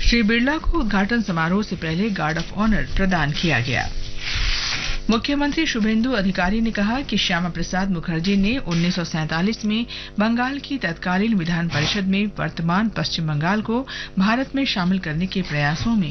श्री बिरला को उद्घाटन समारोह से पहले गार्ड ऑफ ऑनर प्रदान किया गया। मुख्यमंत्री शुभेंदु अधिकारी ने कहा कि श्यामा प्रसाद मुखर्जी ने 1947 में बंगाल की तत्कालीन विधान परिषद में वर्तमान पश्चिम बंगाल को भारत में शामिल करने के प्रयासों में